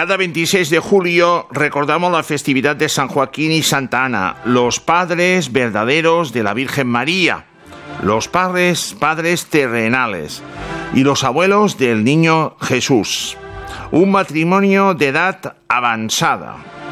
Cada 26 de julio recordamos la festividad de San Joaquín y Santa Ana, los padres verdaderos de la Virgen María, los padres terrenales y los abuelos del niño Jesús. Un matrimonio de edad avanzada.